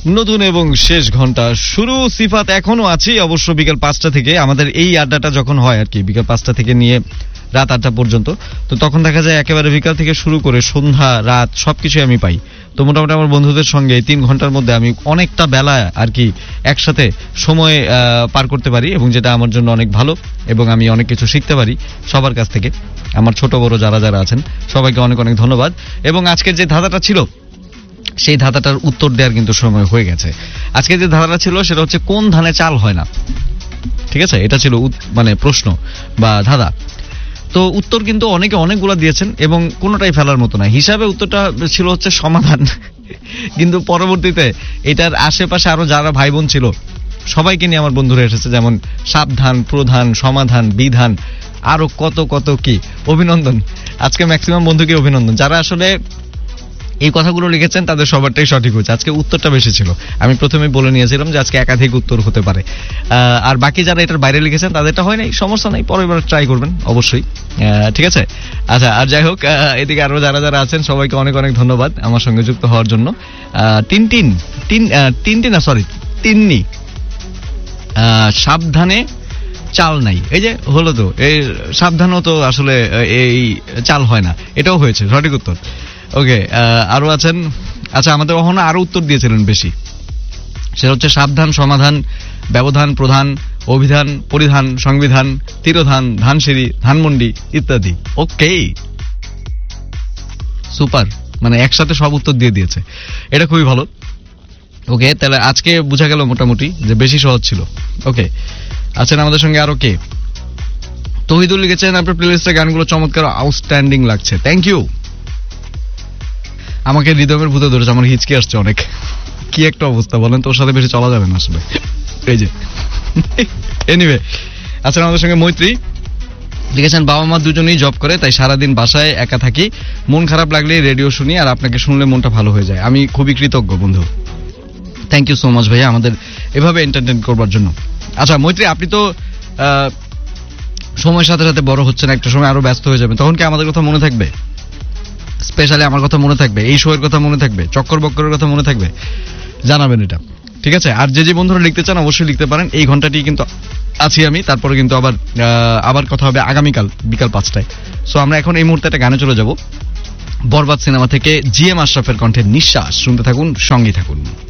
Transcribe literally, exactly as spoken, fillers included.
নতুন এবং শেষ ঘন্টা শুরু। সিফাত এখনো আছি অবশ্য বিকাল পাঁচটা থেকে। আমাদের এই আড্ডাটা যখন হয় আর কি বিকাল পাঁচটা থেকে নিয়ে রাত আটটা পর্যন্ত, তো তখন দেখা যায় একেবারে বিকাল থেকে শুরু করে সন্ধ্যা রাত সবকিছু আমি পাই। তো মোটামুটি আমার বন্ধুদের সঙ্গে এই তিন ঘন্টার মধ্যে আমি অনেকটা বেলা আর কি একসাথে সময় পার করতে পারি, এবং যেটা আমার জন্য অনেক ভালো, এবং আমি অনেক কিছু শিখতে পারি সবার কাছ থেকে। আমার ছোট বড় যারা যারা আছেন সবাইকে অনেক অনেক ধন্যবাদ। এবং আজকের যে ধাঁধাটা ছিল সেই ধাঁধাটার উত্তর দেওয়ার কিন্তু সময় হয়ে গেছে। আজকে যে ধাঁধাটা ছিল সেটা হচ্ছে কোন ধানে চাল হয় না। ঠিক আছে, এটা ছিল মানে প্রশ্ন বা ধাঁধা। তো উত্তর কিন্তু অনেকে অনেকগুলো দিয়েছেন এবং কোনোটাই ফেলার মতো না। হিসাবে উত্তরটা ছিল হচ্ছে সমাধান, কিন্তু পরবর্তীতে এটার আশেপাশে আরো যারা ভাই বোন ছিল সবাইকে নিয়ে আমার বন্ধুরা এসেছে, যেমন সাবধান, প্রধান, সমাধান, বিধান, আরো কত কত কি। অভিনন্দন, আজকে ম্যাক্সিমাম বন্ধুকে অভিনন্দন। যারা আসলে এই কথাগুলো লিখেছেন তাদের সবারটাই সঠিক হয়েছে। আজকে উত্তরটা বেশি ছিল, আমি প্রথমে বলে নিয়েছিলাম যে আজকে একাধিক উত্তর হতে পারে। আর বাকি যারা এটার বাইরে লিখেছেন তাদেরটা হয় নাই, সমস্যা নাই, পরের বার ট্রাই করবেন অবশ্যই। ঠিক আছে, আচ্ছা। আর যাই হোক, এদিকে আরো যারা যারা আছেন সবাইকে অনেক অনেক ধন্যবাদ আমার সঙ্গে যুক্ত হওয়ার জন্য। তিন তিন তিন তিন তিন না সরি তিন্নি সাবধানে চাল নাই, এই যে হলো তো, এই সাবধানও তো আসলে এই চাল হয় না, এটাও হয়েছে সঠিক উত্তর। ওকে, আরো আছেন। আচ্ছা, আমাদের ওখানে আরো উত্তর দিয়েছিলেন বেশি, সেটা হচ্ছে সাবধান, সমাধান, ব্যবধান, প্রধান, অভিধান, পরিধান, সংবিধান, তিরোধান, ধানসিঁড়ি, ধানমন্ডি ইত্যাদি। ওকে, সুপার, মানে একসাথে সব উত্তর দিয়ে দিয়েছে, এটা খুবই ভালো। ওকে, তাহলে আজকে বোঝা গেল মোটামুটি যে বেশি সহজ ছিল। ওকে, আছেন আমাদের সঙ্গে আরো কে? তহিদুল লিখেছেন আপনার প্লেলিস্টের গানগুলো চমৎকার, আউটস্ট্যান্ডিং লাগছে, থ্যাংক ইউ। আমাকে রিদমের ভূতে ধরেছে, আমার হিচকি আসছে অনেক। কি একটা অবস্থা বলেন, তোর সাথে বেশি চলা যাবে না আসলে, এই যে। এনিওয়ে, আচ্ছা, আমাদের সঙ্গে মৈত্রী লিখেছেন বাবা মা দুজনেই জব করে, তাই সারাদিন বাসায় একা থাকি, মন খারাপ লাগলে রেডিও শুনি, আর আপনাকে শুনলে মনটা ভালো হয়ে যায়। আমি খুবই কৃতজ্ঞ বন্ধু, থ্যাংক ইউ সো মাচ ভাইয়া আমাদের এভাবে এন্টারটেইন করবার জন্য। আচ্ছা মৈত্রী, আপনি তো সময়ের সাথে সাথে বড় হচ্ছেন, একটা সময় আরো ব্যস্ত হয়ে যাবেন, তখন কি আমাদের কথা মনে থাকবে? স্পেশালি আমার কথা মনে থাকবে, এই শোয়ের কথা মনে থাকবে, চক্কর বক্করের কথা মনে থাকবে? জানাবেন এটা, ঠিক আছে? আর যে যে বন্ধুরা লিখতে চান অবশ্যই লিখতে পারেন। এই ঘন্টাটি কিন্তু আছি আমি, তারপরে কিন্তু আবার আবার কথা হবে আগামীকাল বিকাল পাঁচটায়। সো আমরা এখন এই মুহূর্তে একটা গানে চলে যাব, বরবাদ সিনেমা থেকে জি এম আশরাফের কণ্ঠে নিঃশ্বাস। শুনতে থাকুন, সঙ্গেই থাকুন।